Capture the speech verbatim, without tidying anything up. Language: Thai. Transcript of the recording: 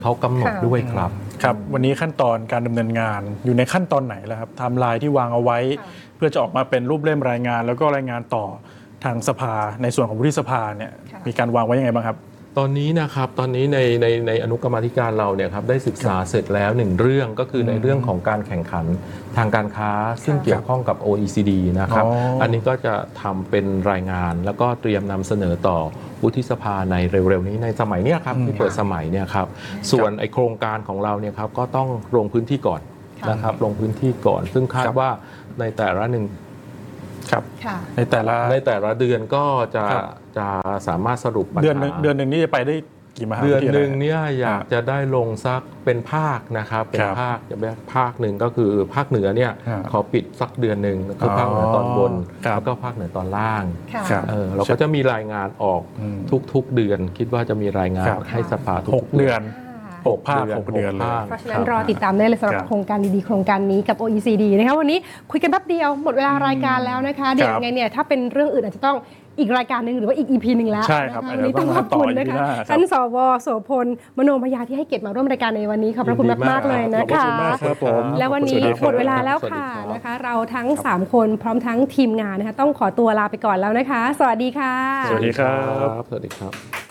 เขากำหนดด้วยครับครับวันนี้ขั้นตอนการดำเนินงานอยู่ในขั้นตอนไหนแล้วครับไทม์ไลน์ที่วางเอาไว้เพื่อจะออกมาเป็นรูปเล่มรายงานแล้วก็รายงานต่อทางสภาในส่วนของวุฒิสภาเนี่ยมีการวางไว้ยังไงบ้างครับตอนนี้นะครับตอนนี้ในในในอนุกรรมาธิการเราเนี่ยครับได้ศึกษาเสร็จแล้วหนึ่งเรื่องก็คือในเรื่องของการแข่งขันทางการค้าซึ่งเกี่ยวข้องกับ โอ อี ซี ดี นะครับ อ, อันนี้ก็จะทำเป็นรายงานแล้วก็เตรียมนำเสนอต่อวุฒิสภาในเร็วๆนี้ในสมัยเนี้ยครับที่เปิดสมัยเนี่ยครับส่วนไอโครงการของเราเนี่ยครับก็ต้องลงพื้นที่ก่อนนะครับลงพื้นที่ก่อนซึ่งคาดว่าในแต่ละหนึ่งครับในแต่ละในแต่ละเดือนก็จะจะสามารถสรุปปัญหาเดือนนึงเดือนหนึ่งนี่จะไปได้กี่มหาวิทยาลัยเดือนหนึ่งเนี่ยอยากจะได้ลงสักเป็นภาคนะครับเป็นภาคจะเป็นภาคหนึ่งก็คือภาคเหนือเนี่ยขอปิดสักเดือนหนึ่งคือภาคเหนือตอนบนแล้วก็ภาคเหนือตอนล่างเออเราก็จะมีรายงานออกทุกๆเดือนคิดว่าจะมีรายงานให้สภาทุกเดือนหกภาคหกเดือนเลยเพราะฉะนั้นรอติดตามได้เลยสำหรับโครงการดีๆโครงการนี้กับ โอ อี ซี ดี นะคะวันนี้คุยกันแป๊บเดียวหมดเวลารายการแล้วนะคะเดี๋ยวยังไงเนี่ยถ้าเป็นเรื่องอื่นอาจจะต้องอีกรายการหนึ่งหรือว่าอีก อี พี หนึ่งแล้วใช่ครับวันนี้ต้องขอบคุณนะคะท่านสวโสพลมโนมยาที่ให้เกียรติมาร่วมรายการในวันนี้ขอบพระคุณมากๆเลยนะคะและวันนี้หมดเวลาแล้วค่ะนะคะเราทั้งสามคนพร้อมทั้งทีมงานนะคะต้องขอตัวลาไปก่อนแล้วนะคะสวัสดีค่ะสวัสดีครับสวัสดีครับ